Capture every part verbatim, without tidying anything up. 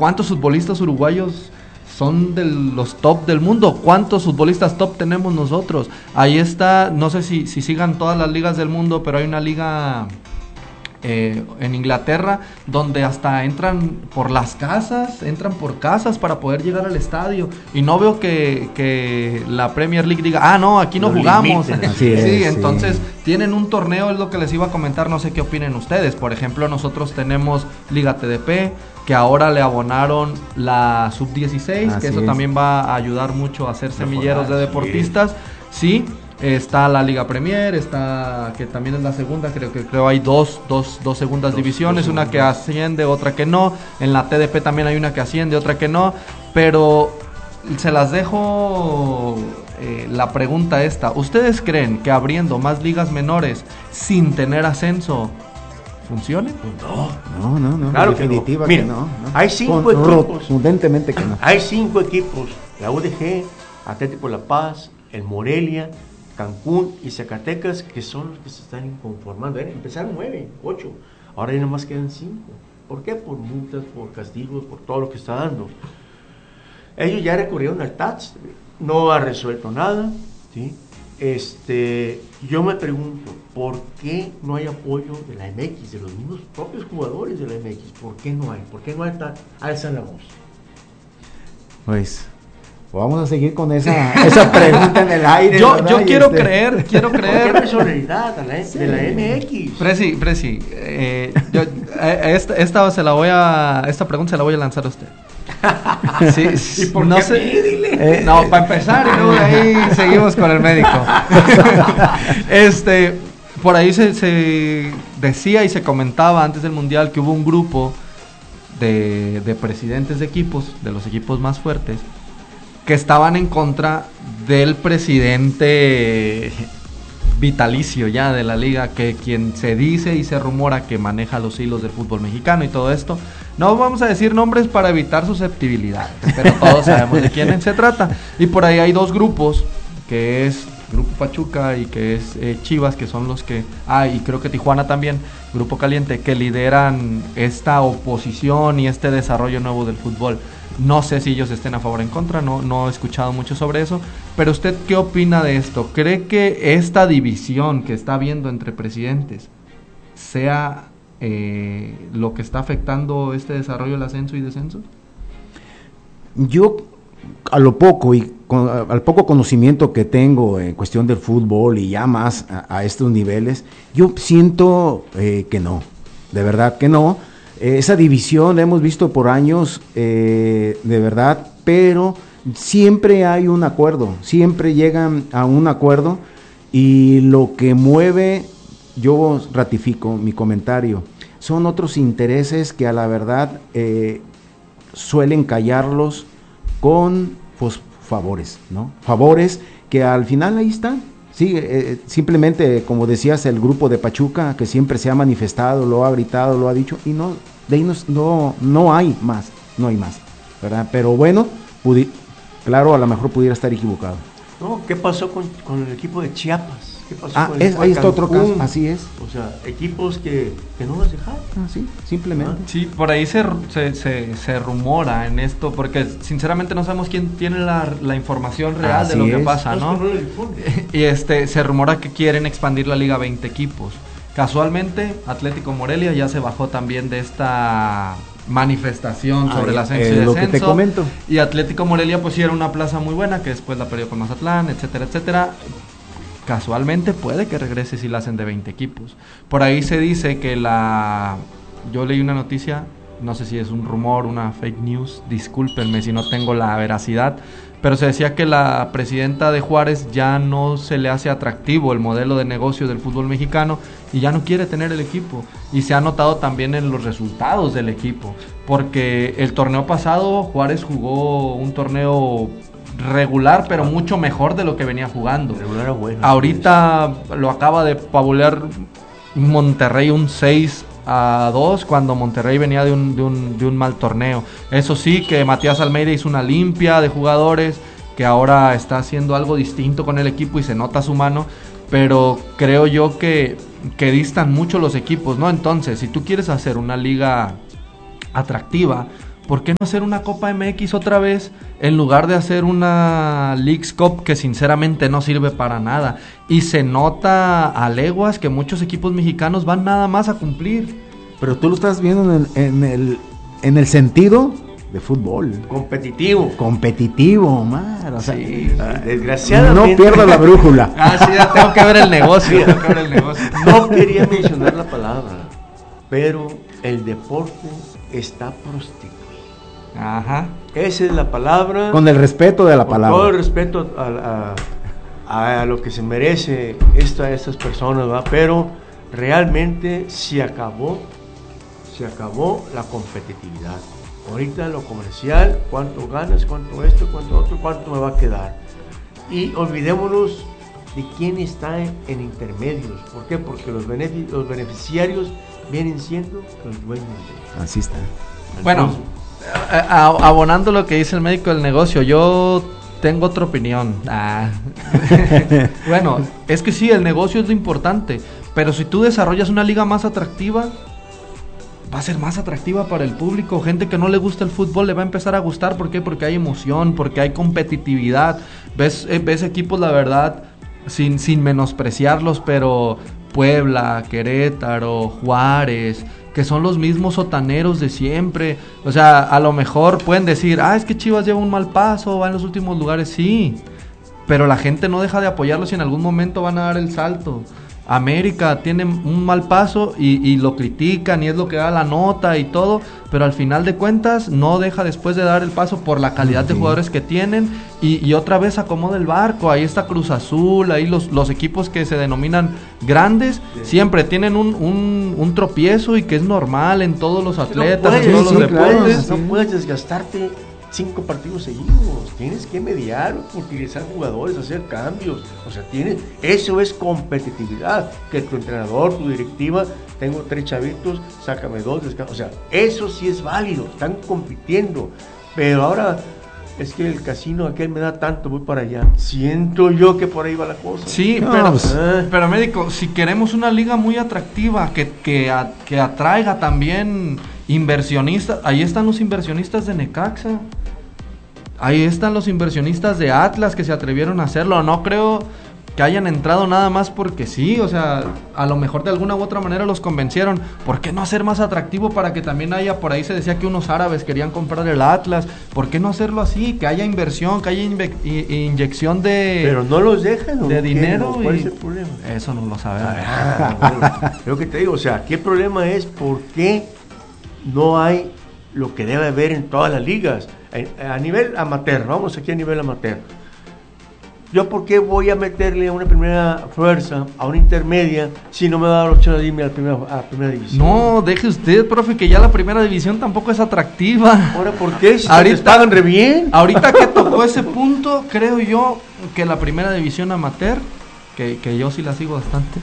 ¿cuántos futbolistas uruguayos son de los top del mundo? ¿Cuántos futbolistas top tenemos nosotros? Ahí está, no sé si, si sigan todas las ligas del mundo, pero hay una liga eh, en Inglaterra donde hasta entran por las casas, entran por casas para poder llegar al estadio. Y no veo que, que la Premier League diga, ah, no, aquí no Lo jugamos. Así es, sí, sí, entonces tienen un torneo, es lo que les iba a comentar, no sé qué opinen ustedes. Por ejemplo, nosotros tenemos Liga T D P, que ahora le abonaron la sub dieciséis, que eso es. también va a ayudar mucho a hacer semilleros de deportistas. Sí, está la Liga Premier, está que también es la segunda, creo que creo hay dos, dos, dos segundas dos, divisiones, dos una que asciende, otra que no. En la T D P también hay una que asciende, otra que no. Pero se las dejo eh, la pregunta esta. ¿Ustedes creen que abriendo más ligas menores sin tener ascenso funcione? No, no, no, no. Claro definitiva que no. que no, no. Hay cinco Con, equipos. Rotundentemente que no. Hay cinco equipos: la U D G, Atlético La Paz, el Morelia, Cancún y Zacatecas, que son los que se están conformando. ¿eh? Empezaron nueve, ocho, ahora ya nomás quedan cinco. ¿Por qué? Por multas, por castigos, por todo lo que está dando. Ellos ya recurrieron al T A T S, no ha resuelto nada, ¿sí? Este, yo me pregunto, ¿por qué no hay apoyo de la M X, de los mismos propios jugadores de la M X? ¿Por qué no hay? ¿Por qué no hay tal, alzan la voz? Pues vamos a seguir con esa, esa pregunta en el aire. Yo, yo quiero este... creer, quiero creer. ¿Por qué personalidad de la, sí. de la M X? Presi, Presi, eh, yo, eh, esta, esta se la voy a, esta pregunta se la voy a lanzar a usted. Sí, sí, ¿Y por no qué sé, dile? eh, no, para empezar y luego de ahí seguimos con el médico. Este, por ahí se, se decía y se comentaba antes del mundial que hubo un grupo de, de presidentes de equipos, de los equipos más fuertes, que estaban en contra del presidente vitalicio ya de la liga, que quien se dice y se rumora que maneja los hilos del fútbol mexicano y todo esto. No vamos a decir nombres para evitar susceptibilidades, pero todos sabemos de quién se trata. Y por ahí hay dos grupos, que es Grupo Pachuca y que es eh, Chivas, que son los que... Ah, y creo que Tijuana también, Grupo Caliente, que lideran esta oposición y este desarrollo nuevo del fútbol. No sé si ellos estén a favor o en contra, no, no he escuchado mucho sobre eso, pero ¿usted qué opina de esto? ¿Cree que esta división que está habiendo entre presidentes sea eh, lo que está afectando este desarrollo del ascenso y descenso? Yo, a lo poco y con, al poco conocimiento que tengo en cuestión del fútbol y ya más a, a estos niveles, yo siento eh, que no, de verdad que no. Esa división la hemos visto por años, eh, de verdad, pero siempre hay un acuerdo, siempre llegan a un acuerdo y lo que mueve, yo ratifico mi comentario, son otros intereses que a la verdad eh, suelen callarlos con pues, favores, ¿no? Favores que al final ahí están. Sí, eh, simplemente, como decías, el grupo de Pachuca, que siempre se ha manifestado, lo ha gritado, lo ha dicho, y no, de ahí no, no, no hay más, no hay más, ¿verdad? Pero bueno, pudi- claro, a lo mejor pudiera estar equivocado. No, ¿qué pasó con, con el equipo de Chiapas? ¿Qué pasó Ah, con el es, equipo ahí de está otro Cancún? caso, así es. O sea, equipos que, que no los dejaron. Ah, sí, simplemente. Ah. Sí, por ahí se, se, se, se rumora en esto, porque sinceramente no sabemos quién tiene la, la información real Así de lo que es. pasa, ¿no? Y este se rumora que quieren expandir la liga a veinte equipos. Casualmente, Atlético Morelia ya se bajó también de esta manifestación sobre Ah, el ascenso eh, y lo descenso. que te comento. Y Atlético Morelia pues sí era una plaza muy buena, que después la perdió con Mazatlán, etcétera, etcétera. Casualmente puede que regrese si la hacen de veinte equipos. Por ahí se dice que la... Yo leí una noticia, no sé si es un rumor, una fake news, discúlpenme si no tengo la veracidad, pero se decía que la presidenta de Juárez ya no se le hace atractivo el modelo de negocio del fútbol mexicano y ya no quiere tener el equipo. Y se ha notado también en los resultados del equipo, porque el torneo pasado Juárez jugó un torneo regular, pero mucho mejor de lo que venía jugando. Regular era bueno. Ahorita lo acaba de pabulear Monterrey un seis a dos cuando Monterrey venía de un, de un, de un mal torneo. Eso sí, que Matías Almeida hizo una limpia de jugadores, que ahora está haciendo algo distinto con el equipo y se nota su mano, pero creo yo que, que distan mucho los equipos, ¿no? Entonces, si tú quieres hacer una liga atractiva, ¿por qué no hacer una Copa M X otra vez en lugar de hacer una Leagues Cup que sinceramente no sirve para nada? Y se nota a leguas que muchos equipos mexicanos van nada más a cumplir. Pero tú lo estás viendo en el, en el, en el sentido de fútbol. Competitivo. Competitivo, Omar. O sea, Sí. Desgraciadamente. no pierdas la brújula. Ah, sí, ya tengo que ver el negocio. Tengo que ver el negocio. No quería mencionar la palabra, pero el deporte está prostituido. Ajá. Esa es la palabra. Con el respeto de la Con palabra. todo el respeto a, a, a lo que se merece esta, estas personas, ¿verdad? Pero realmente se acabó, se acabó la competitividad. Ahorita lo comercial, cuánto ganas, cuánto esto, cuánto otro, cuánto me va a quedar. Y olvidémonos de quién está en, en intermedios. ¿Por qué? Porque los, benefic- los beneficiarios vienen siendo los dueños de. Así está. Bueno, a- a- abonando lo que dice el médico del negocio, yo tengo otra opinión. Ah. Bueno, es que sí, el negocio es lo importante, pero si tú desarrollas una liga más atractiva, va a ser más atractiva para el público. Gente que no le gusta el fútbol le va a empezar a gustar. ¿Por qué? Porque hay emoción, porque hay competitividad. Ves, eh, ves equipos, la verdad, sin, sin menospreciarlos, pero Puebla, Querétaro, Juárez, que son los mismos sotaneros de siempre. O sea, a lo mejor pueden decir, ah, es que Chivas lleva un mal paso, va en los últimos lugares, sí, pero la gente no deja de apoyarlos y en algún momento van a dar el salto. América tiene un mal paso y, y lo critican y es lo que da la nota y todo, pero al final de cuentas no deja después de dar el paso por la calidad sí. de jugadores que tienen y, y otra vez acomoda el barco. Ahí está Cruz Azul, ahí los, los equipos que se denominan grandes sí. siempre tienen un, un, un tropiezo y que es normal en todos los atletas, no puedes, en todos sí, los sí, deportes. Claro, no puedes desgastarte cinco partidos seguidos, tienes que mediar, utilizar jugadores, hacer cambios, o sea, tienes, eso es competitividad, que tu entrenador, tu directiva, tengo tres chavitos, sácame dos, descanso, o sea, eso sí es válido, están compitiendo, pero ahora es que el casino aquel me da tanto, voy para allá, siento yo que por ahí va la cosa. Sí, no, pero, pues, eh. pero médico, si queremos una liga muy atractiva, que, que, a, que atraiga también inversionistas, ahí están los inversionistas de Necaxa. Ahí están los inversionistas de Atlas que se atrevieron a hacerlo. No creo que hayan entrado nada más porque sí. O sea, a lo mejor de alguna u otra manera los convencieron. ¿Por qué no hacer más atractivo para que también haya, por ahí se decía que unos árabes querían comprar el Atlas? ¿Por qué no hacerlo así? Que haya inversión, que haya inve- inyección de... Pero no los dejan, de dinero. ¿Cuál y... es el problema? Eso no lo sabemos. Ah, lo que te digo, o sea, ¿qué problema es? ¿Por qué no hay lo que debe haber en todas las ligas? A nivel amateur, vamos aquí a nivel amateur. ¿Yo por qué voy a meterle a una primera fuerza, a una intermedia, si no me va a dar la opción de irme a la primera, a la primera división? No, deje usted, profe, que ya la primera división tampoco es atractiva. ¿Ahora por qué? Si ahorita, les pagan re bien. Ahorita que tocó ese punto, creo yo que la primera división amateur, que, que yo sí la sigo bastante,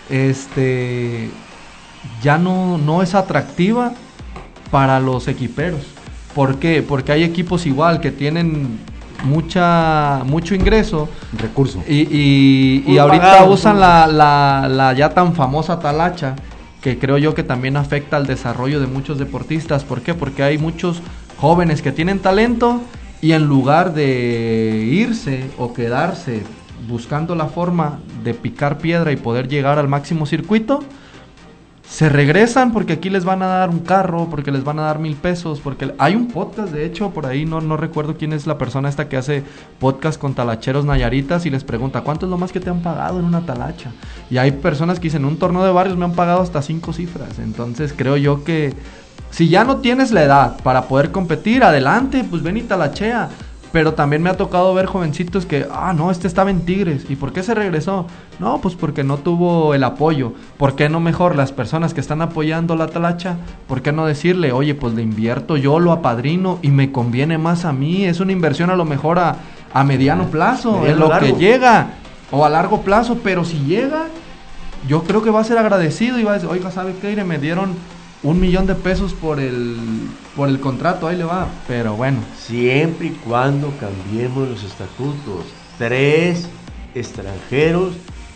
este, ya no, no es atractiva para los equiperos. ¿Por qué? Porque hay equipos igual que tienen mucha mucho ingreso, recurso, y, y, y ahorita pagado, usan la, la, la ya tan famosa talacha, que creo yo que también afecta al desarrollo de muchos deportistas. ¿Por qué? Porque hay muchos jóvenes que tienen talento y en lugar de irse o quedarse buscando la forma de picar piedra y poder llegar al máximo circuito, se regresan porque aquí les van a dar un carro, porque les van a dar mil pesos, porque hay un podcast, de hecho, por ahí, no, no recuerdo quién es la persona esta que hace podcast con talacheros nayaritas y les pregunta, ¿cuánto es lo más que te han pagado en una talacha? Y hay personas que dicen, en un torneo de barrios me han pagado hasta cinco cifras. Entonces creo yo que si ya no tienes la edad para poder competir, adelante, pues ven y talachea. Pero también me ha tocado ver jovencitos que, ah, no, este estaba en Tigres. ¿Y por qué se regresó? No, pues porque no tuvo el apoyo. ¿Por qué no mejor las personas que están apoyando la talacha? ¿Por qué no decirle, oye, pues le invierto yo, lo apadrino y me conviene más a mí? Es una inversión a lo mejor a, a mediano plazo, mediano en lo largo. Que llega, o a largo plazo, pero si llega, yo creo que va a ser agradecido y va a decir, oiga, ¿sabe qué? Me dieron un millón de pesos por el por el contrato, ahí le va, pero bueno. Siempre y cuando cambiemos los estatutos, tres extranjeros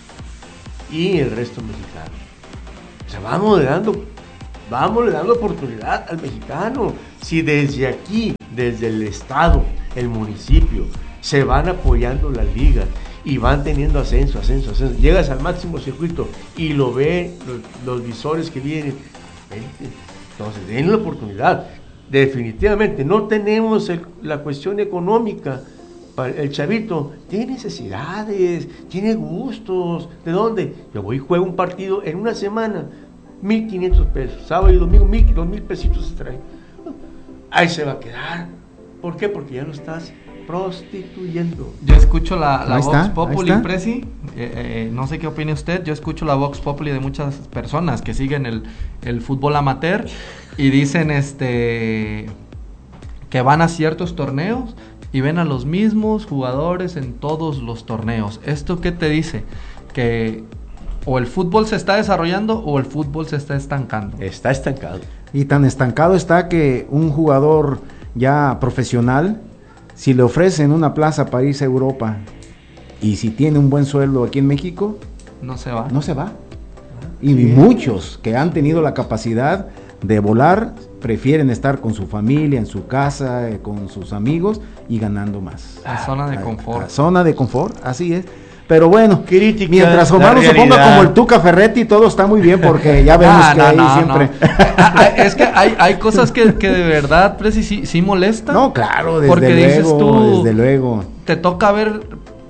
y el resto mexicano. O sea, vamos le dando, vamos le dando oportunidad al mexicano. Si desde aquí, desde el estado, el municipio, se van apoyando las ligas y van teniendo ascenso, ascenso, ascenso, llegas al máximo circuito y lo ven los, los visores que vienen, vente. Entonces den la oportunidad. Definitivamente no tenemos el, la cuestión económica. El chavito tiene necesidades, tiene gustos. ¿De dónde? Yo voy y juego un partido en una semana, mil quinientos pesos, sábado y domingo, mil, dos mil pesitos se traen. Ahí se va a quedar. ¿Por qué? Porque ya lo estás prostituyendo. Yo escucho la, la Ahí Vox está, Populi, ahí está. Presi, eh, eh, no sé qué opine usted, yo escucho la Vox Populi de muchas personas que siguen el, el fútbol amateur y dicen este que van a ciertos torneos y ven a los mismos jugadores en todos los torneos. ¿Esto qué te dice? Que o el fútbol se está desarrollando o el fútbol se está estancando. Está estancado. Y tan estancado está que un jugador ya profesional, si le ofrecen una plaza para irse a Europa y si tiene un buen sueldo aquí en México, No se va. no se va. Y muchos que han tenido la capacidad de volar prefieren estar con su familia, en su casa, eh, con sus amigos y ganando más. La zona de A- confort. a zona de confort, así es. Pero bueno, Crítica, mientras Omar la no se ponga realidad. como el Tuca Ferretti, todo está muy bien porque ya vemos Ah, que no, ahí no, siempre... no. Ah, ah, es que hay, hay cosas que, que de verdad, Presi, sí, sí molestan. No, claro, desde Porque luego, dices tú, desde luego. te toca ver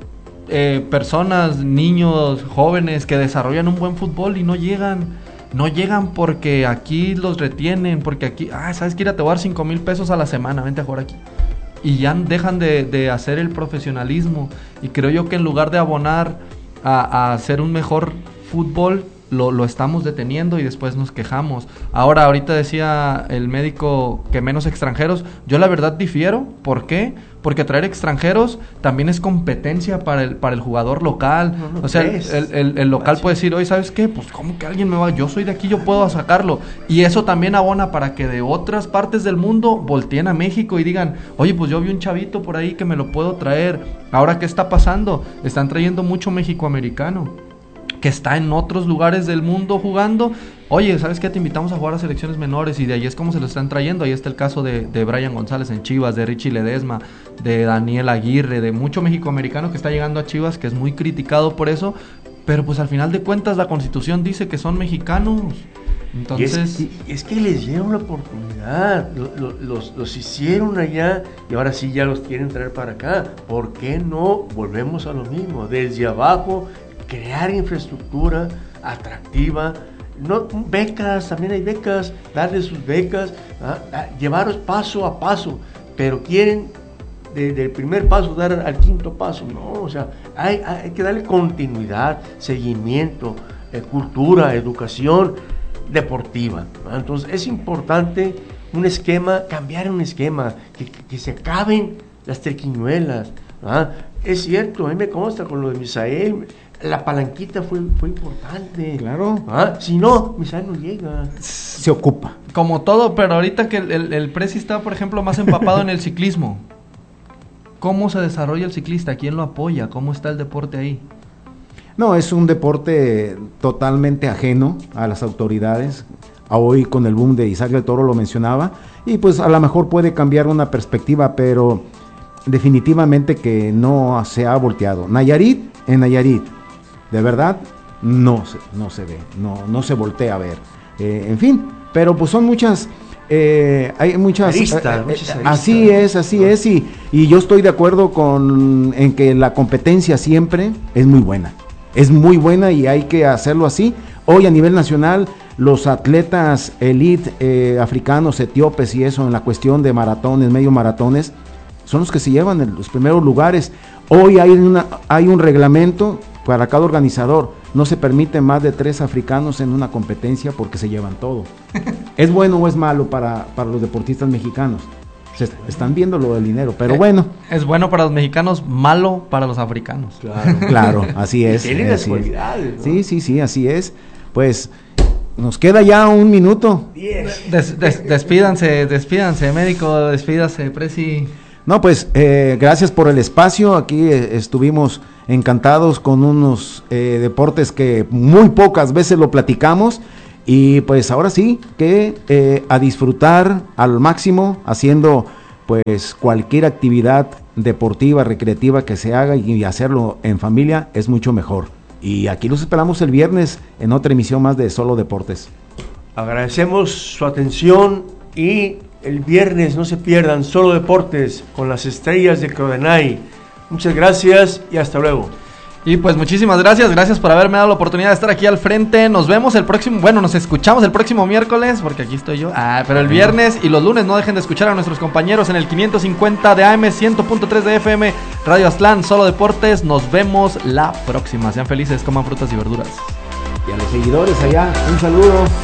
eh, personas, niños, jóvenes que desarrollan un buen fútbol y no llegan, no llegan porque aquí los retienen, porque aquí, ah, sabes que ir a te voy a dar cinco mil pesos a la semana, vente a jugar aquí. Y ya dejan de, de hacer el profesionalismo. Y creo yo que en lugar de abonar a, a hacer un mejor fútbol, lo, lo estamos deteniendo y después nos quejamos. Ahora, ahorita decía el médico que menos extranjeros. Yo la verdad difiero. ¿Por qué? Porque traer extranjeros también es competencia para el, para el jugador local. No, no o sea, el, crees. el, el- el local Así. puede decir, oye, ¿sabes qué? Pues ¿cómo que alguien me va? Yo soy de aquí, yo puedo sacarlo. Y eso también abona para que de otras partes del mundo volteen a México y digan, oye, pues yo vi un chavito por ahí que me lo puedo traer. Ahora, ¿qué está pasando? Están trayendo mucho mexicoamericano que está en otros lugares del mundo jugando. Oye, ¿sabes qué? Te invitamos a jugar a selecciones menores y de ahí es como se lo están trayendo. Ahí está el caso de, de Brian González en Chivas, de Richie Ledesma, de Daniel Aguirre, de mucho mexicoamericano que está llegando a Chivas, que es muy criticado por eso, pero pues al final de cuentas la Constitución dice que son mexicanos. Entonces, Y es, y es que les dieron la oportunidad, lo- lo- los, los hicieron allá y ahora sí ya los quieren traer para acá. ¿Por qué no volvemos a lo mismo? Desde abajo, crear infraestructura atractiva, no, becas, también hay becas, darles sus becas, ¿ah? Ah, llevarlos paso a paso, pero quieren desde el primer paso dar al quinto paso. No, o sea, hay, hay que darle continuidad, seguimiento, eh, cultura, educación deportiva, ¿no? Entonces es importante un esquema, cambiar un esquema, que, que, que se acaben las triquiñuelas, ¿no? Es cierto, a mí me consta con lo de Misael, la palanquita fue, fue importante. Claro. ¿Ah? Si no, Misael no llega. Se ocupa. como todo, pero ahorita que el, el, el Presi está, por ejemplo, más empapado en el ciclismo. ¿Cómo se desarrolla el ciclista? ¿Quién lo apoya? ¿Cómo está el deporte ahí? No, es un deporte totalmente ajeno a las autoridades. Hoy con el boom de Isaac del Toro lo mencionaba, y pues a lo mejor puede cambiar una perspectiva, pero definitivamente que no se ha volteado. Nayarit, en Nayarit, de verdad, no se, no se ve, no, no se voltea a ver. Eh, en fin, pero pues son muchas... Eh, hay muchas, Aristas, eh, eh, muchas aristas. así es, así es, y, y yo estoy de acuerdo con en que la competencia siempre es muy buena, es muy buena y hay que hacerlo así. Hoy a nivel nacional, los atletas elite eh, africanos, etíopes y eso en la cuestión de maratones, medio maratones, son los que se llevan en los primeros lugares. Hoy hay, una, hay un reglamento para cada organizador, no se permite más de tres africanos en una competencia porque se llevan todo. ¿Es bueno o es malo para, para los deportistas mexicanos? Se est- están viendo lo del dinero, pero Eh, bueno, Es bueno para los mexicanos, malo para los africanos. Claro. claro, así es. Tienen las así es. cualidades, ¿no? Sí, sí, sí, así es. Pues nos queda ya un minuto. Diez. Des- des- despídanse, despídanse, médico, despídase, Presi. No, pues eh, gracias por el espacio. Aquí eh, estuvimos encantados con unos eh, deportes que muy pocas veces lo platicamos Y pues ahora sí, que eh, a disfrutar al máximo, haciendo pues cualquier actividad deportiva, recreativa que se haga, y hacerlo en familia es mucho mejor. Y aquí los esperamos el viernes en otra emisión más de Solo Deportes. Agradecemos su atención y el viernes no se pierdan Solo Deportes con las estrellas de Codenay. Muchas gracias y hasta luego. Y pues muchísimas gracias, gracias por haberme dado la oportunidad de estar aquí al frente. Nos vemos el próximo, bueno, nos escuchamos el próximo miércoles, porque aquí estoy yo. Ah, pero el viernes y los lunes no dejen de escuchar a nuestros compañeros en el quinientos cincuenta de A M, cien punto tres de F M, Radio Aztlán, Solo Deportes. Nos vemos la próxima. Sean felices, coman frutas y verduras. Y a los seguidores allá, un saludo.